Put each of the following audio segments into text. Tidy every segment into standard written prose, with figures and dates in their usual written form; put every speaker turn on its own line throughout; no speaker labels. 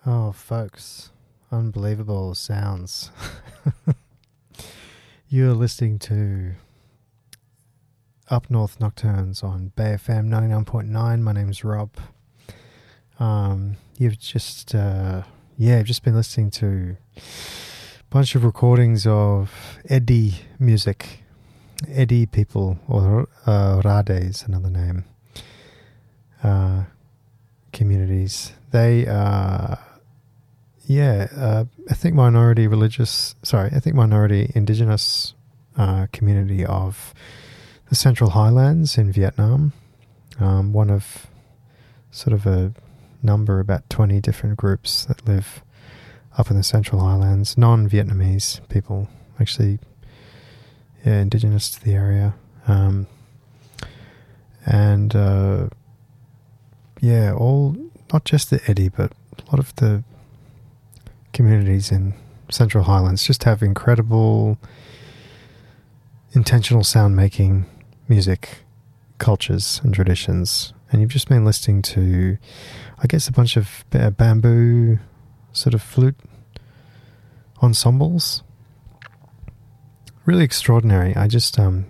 Oh, folks, unbelievable sounds. You're listening to Up North Nocturnes on Bay FM 99.9. My name's Rob. You've just been listening to a bunch of recordings of Eddie music. Eddie people, or Rade is another name. Communities. They ethnic minority indigenous community of the Central Highlands in Vietnam. One of sort of a number, about 20 different groups that live up in the Central Highlands, non-Vietnamese people, actually, indigenous to the area. All, not just the Eddie, but a lot of the communities in Central Highlands just have incredible intentional sound making music cultures and traditions. And you've just been listening to, I guess, a bunch of bamboo sort of flute ensembles. Really extraordinary. I just I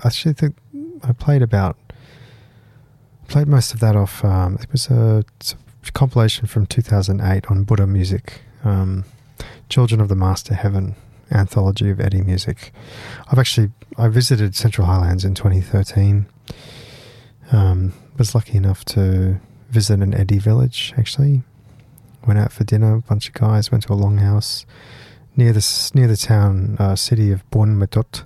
played most of that off. It was a compilation from 2008 on Buddha Music, Children of the Master Heaven, anthology of Eddie music. I visited Central Highlands in 2013. Was lucky enough to visit an Eddie village, actually. Went out for dinner, a bunch of guys, went to a longhouse near the town, city of Buon Ma Thuot.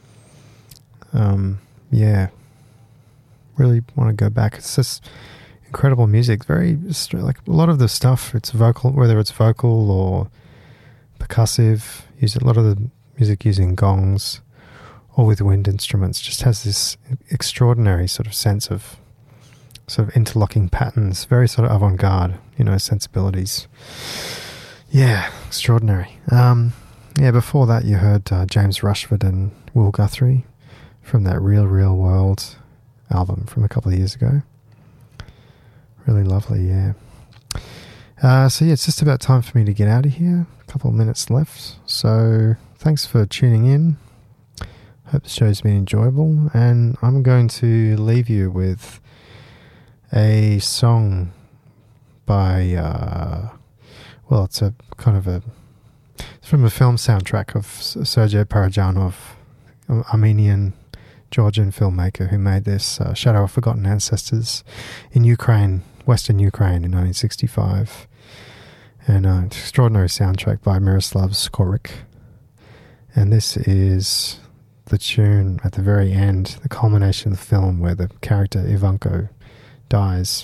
Really want to go back. It's just incredible music. Very, like, a lot of the stuff, it's vocal, whether it's vocal or percussive. Use a lot of the music using gongs or with wind instruments. Just has this extraordinary sort of sense of sort of interlocking patterns. Very sort of avant-garde, sensibilities. Yeah, extraordinary. Before that you heard James Rushford and Will Guthrie from that Real World album from a couple of years ago. Really lovely, yeah. It's just about time for me to get out of here. A couple of minutes left. So thanks for tuning in. Hope the show's been enjoyable. And I'm going to leave you with a song by, it's from a film soundtrack of Sergei Parajanov, Armenian Georgian filmmaker who made this Shadow of Forgotten Ancestors in Ukraine, Western Ukraine in 1965. And an extraordinary soundtrack by Miroslav Skorik. And this is the tune at the very end, the culmination of the film where the character Ivanko dies.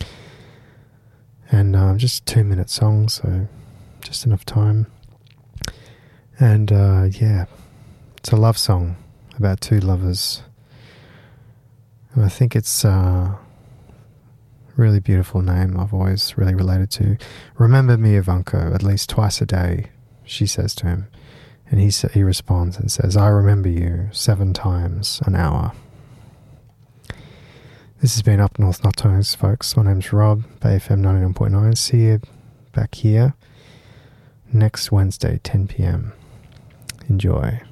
And just a 2-minute song, so just enough time. And it's a love song about two lovers. And I think it's a really beautiful name I've always really related to. Remember me, Ivanko, at least twice a day, she says to him. And he responds and says, I remember you 7 times an hour. This has been Up North Nocturnes, folks. My name's Rob, Bay FM 99.9. See you back here next Wednesday, 10 p.m. Enjoy.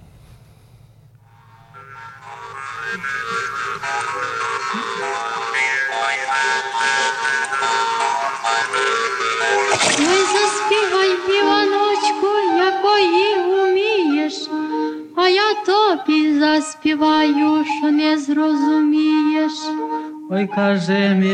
Ой, заспівай, піваночку, якої умієш, а я тобі заспіваю, що не зрозумієш.
Ой, каже